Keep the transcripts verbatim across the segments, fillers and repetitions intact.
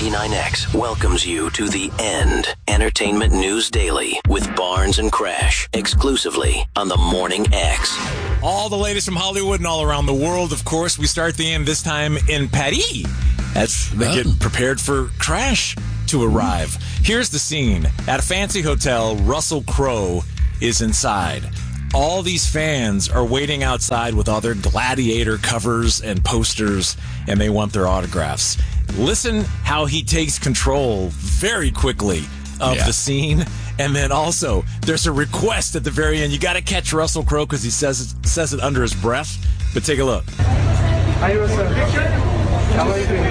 ninety-nine X welcomes you to The End Entertainment News Daily with Barnes and Crash, exclusively on the Morning X. All the latest from Hollywood and all around the world, of course. We start the end this time in Paris as they get prepared for Crash to arrive. Here's the scene. At a fancy hotel, Russell Crowe is inside. All these fans are waiting outside with all their Gladiator covers and posters, and they want their autographs. Listen how he takes control very quickly of yeah. the scene. And then also, there's a request at the very end. You got to catch Russell Crowe because he says it, says it under his breath. But take a look. Hi, Russell. How are you doing?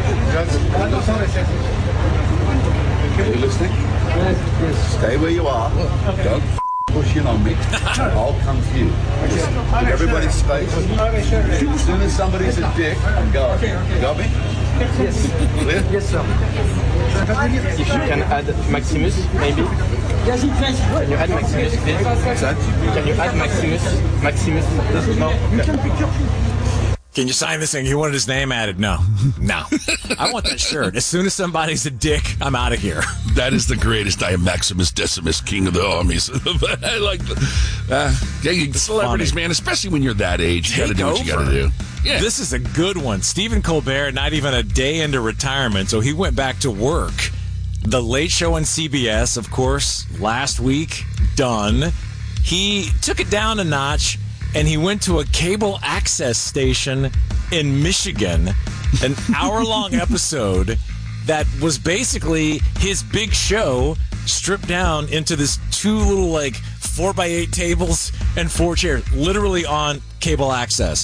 Are you listening? Yes. Stay where you are. Okay. Don't f- push in on me. I'll come to you. Just give everybody space. As soon as somebody's a dick, go. Got me? Yes. Clear? Yes, sir. If you can add Maximus, maybe. Can you add Maximus, please? What's that? Can you add Maximus? Maximus? No. Okay. Can you sign this thing? He wanted his name added. No. No. I want that shirt. As soon as somebody's a dick, I'm out of here. That is the greatest. I am Maximus Decimus, king of the armies. I like the uh, yeah, celebrities, funny. man, especially when you're that age. You got to do what you got to do. Yeah. This is a good one. Stephen Colbert, not even a day into retirement, so he went back to work. The Late Show on C B S, of course, last week, done. He took it down a notch, and he went to a cable access station in Michigan, an hour-long episode that was basically his big show stripped down into this two little, like, four by eight tables and four chairs, literally on cable access.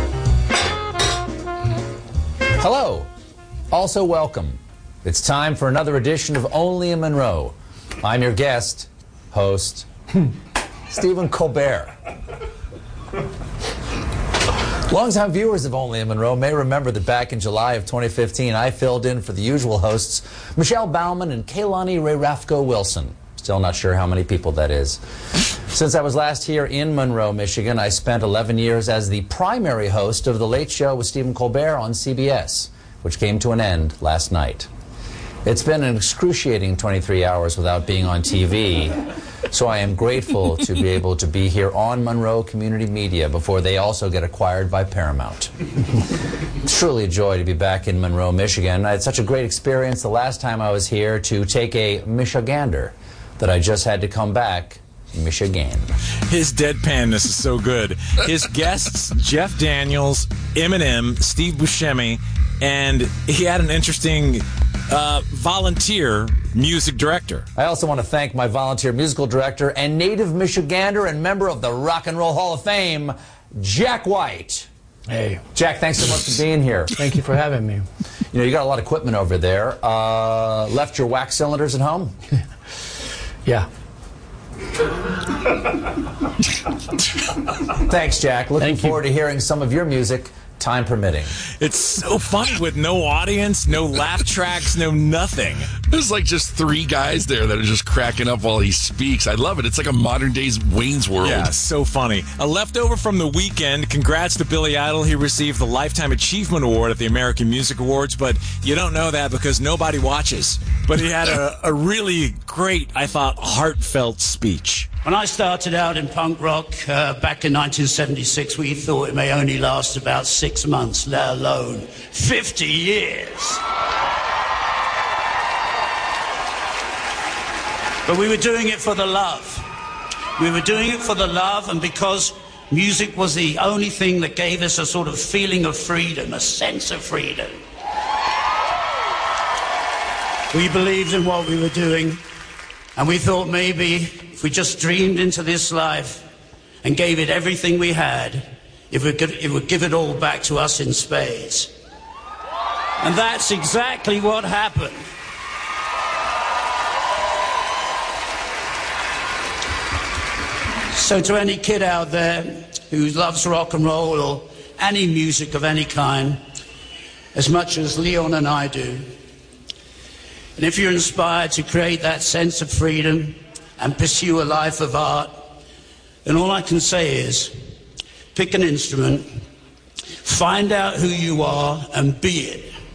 Hello. Also welcome. It's time for another edition of Only in Monroe. I'm your guest, host, Stephen Colbert. Longtime viewers of Only in Monroe may remember that back in July of twenty fifteen, I filled in for the usual hosts, Michelle Bauman and Kaylani Ray Rafko Wilson. Still not sure how many people that is. Since I was last here in Monroe, Michigan, I spent eleven years as the primary host of The Late Show with Stephen Colbert on C B S, which came to an end last night. It's been an excruciating twenty-three hours without being on T V, so I am grateful to be able to be here on Monroe Community Media before they also get acquired by Paramount. It's truly a joy to be back in Monroe, Michigan. I had such a great experience the last time I was here to take a Michigander that I just had to come back Michigan. His deadpanness is so good. His guests, Jeff Daniels, Eminem, Steve Buscemi, and he had an interesting uh, volunteer music director. I also want to thank my volunteer musical director and native Michigander and member of the Rock and Roll Hall of Fame, Jack White. Hey. Jack, thanks so much for being here. Thank you for having me. You know, you got a lot of equipment over there. Uh, left your wax cylinders at home? Yeah. Thanks, Jack. Looking Thank forward you. to hearing some of your music, time permitting. It's so funny with no audience, no laugh tracks, no nothing. There's like just three guys there that are just cracking up while he speaks. I love it. It's like a modern day's Wayne's World. Yeah, so funny. A leftover from the weekend. Congrats to Billy Idol. He received the Lifetime Achievement Award at the American Music Awards, but you don't know that because nobody watches. But he had a, a really great, I thought, heartfelt speech. When I started out in punk rock uh, back in nineteen seventy-six, we thought it may only last about six months, let alone fifty years. But we were doing it for the love. We were doing it for the love, and because music was the only thing that gave us a sort of feeling of freedom, a sense of freedom. We believed in what we were doing, and we thought maybe if we just dreamed into this life and gave it everything we had, it would give, it would give it all back to us in spades. And that's exactly what happened. So to any kid out there who loves rock and roll or any music of any kind, as much as Leon and I do, and if you're inspired to create that sense of freedom and pursue a life of art, then all I can say is pick an instrument, find out who you are and be it.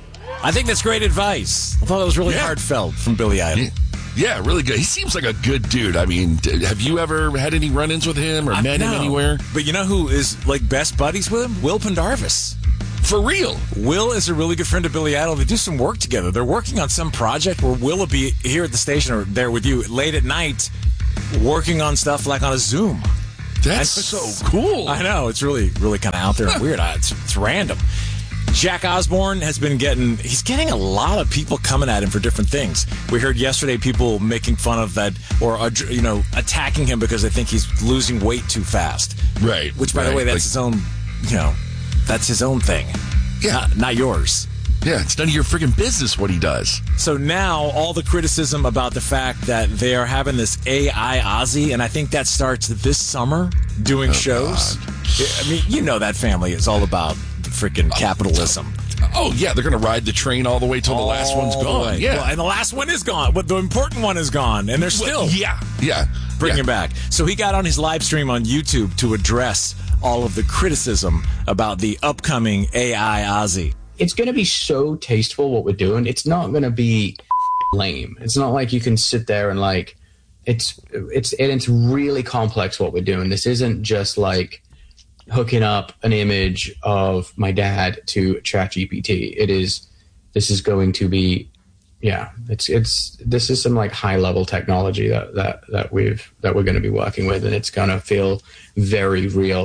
I think that's great advice. I thought it was really Yeah. heartfelt from Billy Idol. Yeah. Yeah, really good. He seems like a good dude. I mean, d- have you ever had any run-ins with him or I met him know. anywhere? But you know who is like best buddies with him? Will Pendarvis. For real? Will is a really good friend of Billy Idol. They do some work together. They're working on some project where Will will be here at the station or there with you late at night working on stuff like on a Zoom. That's And- so cool. I know. It's really, really kind of out there and weird. It's, it's random. Jack Osborne has been getting, he's getting a lot of people coming at him for different things. We heard yesterday people making fun of that or, uh, you know, attacking him because they think he's losing weight too fast. Right. Which, by right. the way, that's Like, his own, you know, that's his own thing. Yeah. Not, not yours. Yeah, it's none of your freaking business what he does. So now all the criticism about the fact that they are having this A I Ozzy, and I think that starts this summer doing Oh, shows. I mean, you know that family is all about the freaking capitalism. Oh, yeah, they're going to ride the train all the way till the last one's All the gone. way. Yeah. Well, and the last one is gone, but the important one is gone, and they're still Well, yeah, yeah. bringing yeah. him back. So he got on his live stream on YouTube to address all of the criticism about the upcoming A I Ozzy. It's going to be so tasteful what we're doing. It's not going to be lame. It's not like you can sit there and like it's it's and it's really complex what we're doing. This isn't just like hooking up an image of my dad to ChatGPT. It is this is going to be yeah, it's it's this is some like high level technology that that that we've that we're going to be working with, and it's going to feel very real,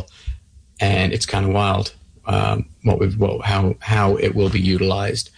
and it's kind of wild. Um, what we've, what, how, how it will be utilized.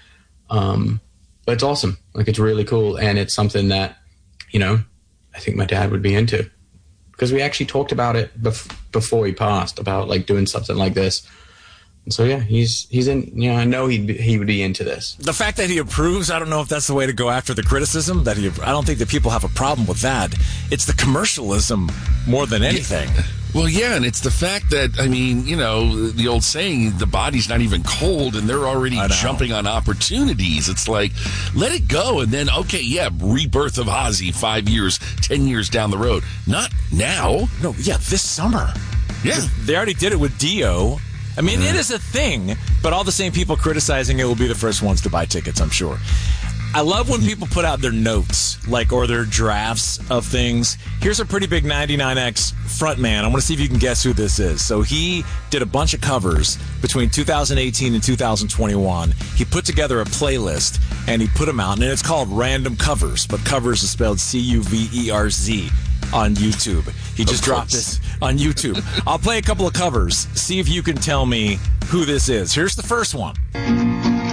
Um, but it's awesome. Like, it's really cool. And it's something that, you know, I think my dad would be into because we actually talked about it bef- before he passed about like doing something like this. And so, yeah, he's, he's in, you know, I know he'd be, he would be into this. The fact that he approves, I don't know if that's the way to go after the criticism. That he, I don't think that people have a problem with that. It's the commercialism more than anything. Yeah. Well, yeah, and it's the fact that, I mean, you know, the old saying, the body's not even cold, and they're already jumping on opportunities. It's like, let it go, and then, okay, yeah, rebirth of Ozzy five years, ten years down the road. Not now. No, yeah, this summer. Yeah. They already did it with Dio. I mean, it is a thing, but all the same people criticizing it will be the first ones to buy tickets, I'm sure. I love when people put out their notes, like, or their drafts of things. Here's a pretty big ninety-nine X frontman. I want to see if you can guess who this is. So he did a bunch of covers between two thousand eighteen and two thousand twenty-one. He put together a playlist, and he put them out, and it's called Random Covers, but covers is spelled C U V E R Z on YouTube. He just dropped this on YouTube. I'll play a couple of covers. See if you can tell me who this is. Here's the first one.